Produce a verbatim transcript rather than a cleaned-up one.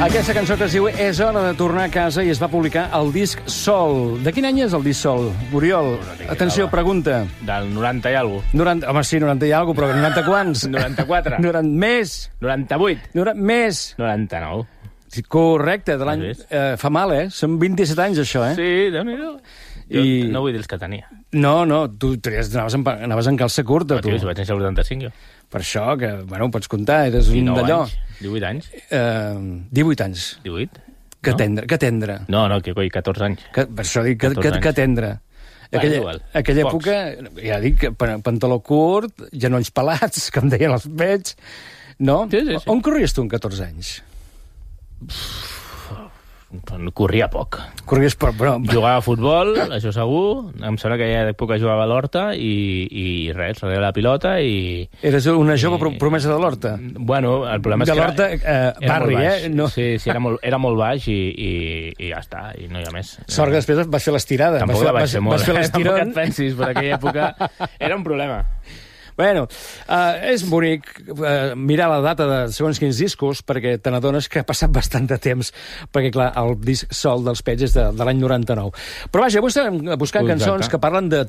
Aquesta cançó que es diu És hora de tornar a casa i es va publicar al disc Sol. De quin any és el disc Sol, Oriol? Atenció, pregunta. Del noranta i alguna cosa. noranta, home, sí, noranta i alguna cosa, però noranta quants? noranta-quatre. noranta, més. noranta-vuit. noranta, més. noranta-nou. Sí, correcte, de l'any... Eh, fa mal, eh? Són vint-i-set anys, això, eh? Sí, Déu-n'hi-do. Jo I... no vull dir els que tenia. No, no, tu anaves en, anaves en calça curta, no, tu. Tio, si vaig néixer al vuitanta-cinc, jo. Per això, que, bueno, ho pots comptar, eres un d'allò. divuit anys. Uh, divuit anys. divuit? Que no? tendre, que tendre. No, no, que coi, catorze anys. Que, per això dic que, que, que tendre. Aquella, aquella època, ja dic, pantaló curt, genolls pelats, com deien els pets, no? Sí, sí, sí. On corries tu amb catorze anys? Corria poc. Corries poc, però... Jugava a futbol, això segur. Em sembla que ja d'època jugava a l'Horta i, i res, darrere la pilota i... Eres una jove i... promesa de l'Horta? Bueno, el problema és de que... De l'Horta, eh, barri, eh? No. Sí, sí, era molt, era molt baix i, i, i ja està, i no hi ha més. Sort que després vas fer l'estirada. Tampoc la vaig fer molt, vas fer l'estirón. Tampoc et pensis, per aquella època era un problema. Bueno, uh, és bonic uh, mirar la data de segons quins discos, perquè te n'adones que ha passat bastant de temps, perquè, clar, el disc Sol dels Pets és de, de l'any noranta-nou. Però vaja, avui estem buscant Exacte. cançons que parlen de